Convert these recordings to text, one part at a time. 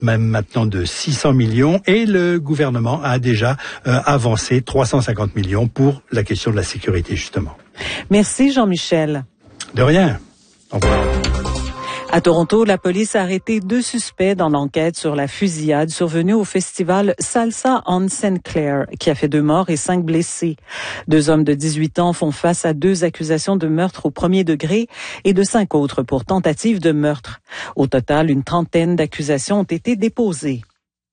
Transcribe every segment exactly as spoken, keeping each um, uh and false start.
même maintenant de six cents millions, et le gouvernement a déjà euh, avancé trois cent cinquante millions pour la question de la sécurité, justement. Merci Jean-Michel. De rien. Au revoir. À Toronto, la police a arrêté deux suspects dans l'enquête sur la fusillade survenue au festival Salsa on Saint Clair, qui a fait deux morts et cinq blessés. Deux hommes de dix-huit ans font face à deux accusations de meurtre au premier degré et de cinq autres pour tentative de meurtre. Au total, une trentaine d'accusations ont été déposées.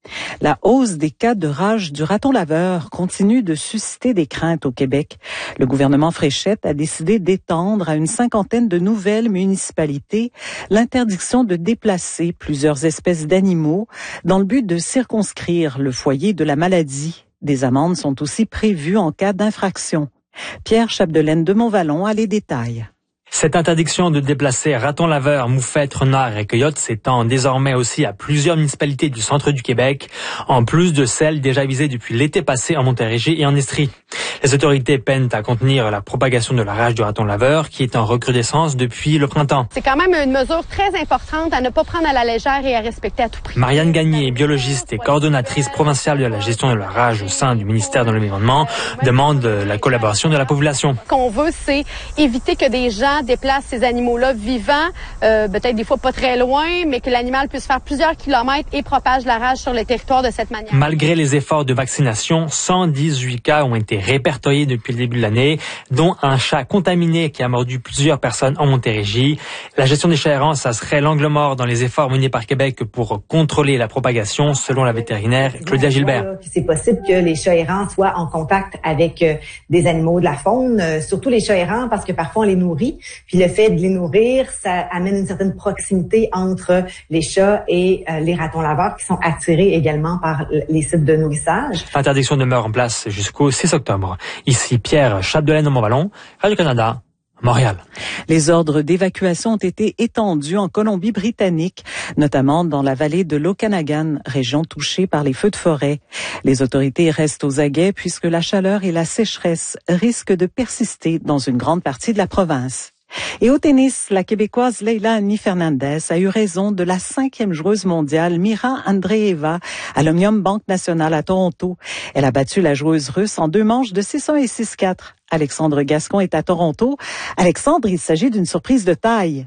La hausse des cas de rage du raton laveur continue de susciter des craintes au Québec. Le gouvernement Fréchette a décidé d'étendre à une cinquantaine de nouvelles municipalités l'interdiction de déplacer plusieurs espèces d'animaux dans le but de circonscrire le foyer de la maladie. Des amendes sont aussi prévues en cas d'infraction. Pierre Chapdelaine de Montvallon a les détails. Cette interdiction de déplacer ratons laveurs, moufettes, renards et coyotes s'étend désormais aussi à plusieurs municipalités du centre du Québec, en plus de celles déjà visées depuis l'été passé en Montérégie et en Estrie. Les autorités peinent à contenir la propagation de la rage du raton laveur qui est en recrudescence depuis le printemps. C'est quand même une mesure très importante à ne pas prendre à la légère et à respecter à tout prix. Marianne Gagné, biologiste et coordonnatrice provinciale de la gestion de la rage au sein du ministère de l'Environnement, demande la collaboration de la population. Ce qu'on veut, c'est éviter que des gens déplacent ces animaux-là vivants, euh, peut-être des fois pas très loin, mais que l'animal puisse faire plusieurs kilomètres et propage la rage sur le territoire de cette manière. Malgré les efforts de vaccination, cent dix-huit cas ont été répertoriés depuis le début de l'année, dont un chat contaminé qui a mordu plusieurs personnes en Montérégie. La gestion des chats errants, ça serait l'angle mort dans les efforts menés par Québec pour contrôler la propagation, selon la vétérinaire Claudia Gilbert. C'est possible que les chats errants soient en contact avec euh, des animaux de la faune, euh, surtout les chats errants, parce que parfois on les nourrit. Puis le fait de les nourrir, ça amène une certaine proximité entre les chats et euh, les ratons laveurs qui sont attirés également par les sites de nourrissage. L'interdiction demeure en place jusqu'au six octobre. Ici Pierre Chapdelaine de Montvallon, Radio-Canada, Montréal. Les ordres d'évacuation ont été étendus en Colombie-Britannique, notamment dans la vallée de l'Okanagan, région touchée par les feux de forêt. Les autorités restent aux aguets puisque la chaleur et la sécheresse risquent de persister dans une grande partie de la province. Et au tennis, la Québécoise Leila Annie Fernandez a eu raison de la cinquième joueuse mondiale Mira Andreeva à l'Omnium Banque Nationale à Toronto. Elle a battu la joueuse russe en deux manches de six un et six quatre. Alexandre Gascon est à Toronto. Alexandre, il s'agit d'une surprise de taille.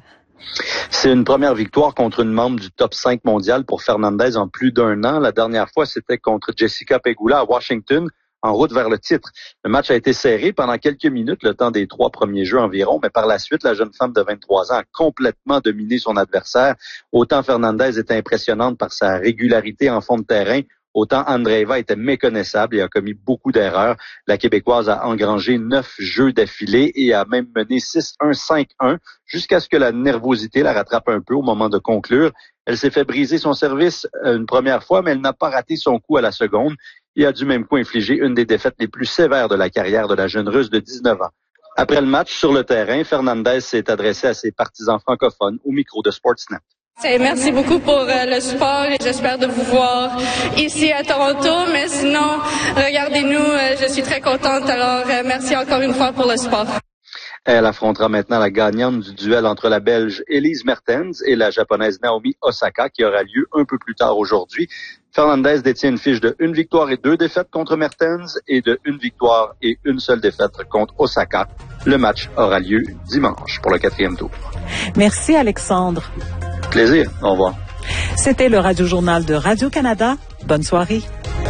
C'est une première victoire contre une membre du top cinq mondial pour Fernandez en plus d'un an. La dernière fois, c'était contre Jessica Pegula à Washington, en route vers le titre. Le match a été serré pendant quelques minutes, le temps des trois premiers jeux environ, mais par la suite, la jeune femme de vingt-trois ans a complètement dominé son adversaire. Autant Fernandez était impressionnante par sa régularité en fond de terrain, autant Andreeva était méconnaissable et a commis beaucoup d'erreurs. La Québécoise a engrangé neuf jeux d'affilée et a même mené six un, cinq un, jusqu'à ce que la nervosité la rattrape un peu au moment de conclure. Elle s'est fait briser son service une première fois, mais elle n'a pas raté son coup à la seconde et a du même coup infligé une des défaites les plus sévères de la carrière de la jeune Russe de dix-neuf ans. Après le match, sur le terrain, Fernandez s'est adressé à ses partisans francophones au micro de Sportsnet. Merci beaucoup pour euh, le support et j'espère de vous voir ici à Toronto. Mais sinon, regardez-nous, euh, je suis très contente. Alors, euh, merci encore une fois pour le support. Elle affrontera maintenant la gagnante du duel entre la Belge Elise Mertens et la Japonaise Naomi Osaka qui aura lieu un peu plus tard aujourd'hui. Fernandez détient une fiche de une victoire et deux défaites contre Mertens et de une victoire et une seule défaite contre Osaka. Le match aura lieu dimanche pour le quatrième tour. Merci Alexandre. Plaisir. Au revoir. C'était le Radio-Journal de Radio-Canada. Bonne soirée.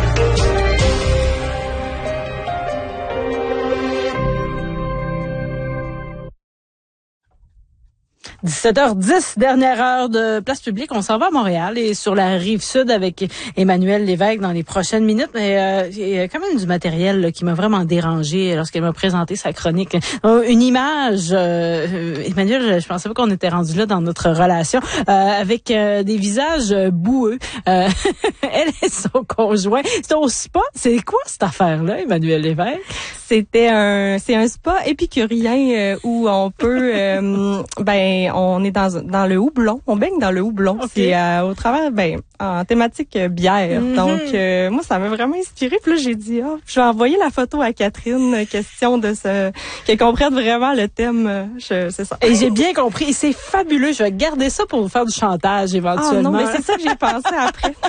dix-sept heures dix, dernière heure de place publique. On s'en va à Montréal et sur la rive sud avec Emmanuel Lévesque dans les prochaines minutes. Mais euh, il y a quand même du matériel là, qui m'a vraiment dérangé lorsqu'elle m'a présenté sa chronique. Euh, une image, euh, Emmanuel, je pensais pas qu'on était rendu là dans notre relation, euh, avec euh, des visages boueux. Euh, elle et son conjoint. C'est au spa. C'est quoi cette affaire-là, Emmanuel Lévesque? C'était un, c'est un spa épicurien euh, où on peut, euh, ben, on est dans dans le houblon, on baigne dans le houblon. Okay. C'est euh, au travers, ben, en thématique euh, bière. Mm-hmm. Donc, euh, moi, ça m'a vraiment inspiré. Puis là, j'ai dit, ah, je vais envoyer la photo à Catherine, question de ce, qu'elle comprenne vraiment le thème. Je, c'est ça. Et j'ai bien compris. C'est fabuleux. Je vais garder ça pour vous faire du chantage éventuellement. Ah non, mais c'est ça que j'ai pensé après.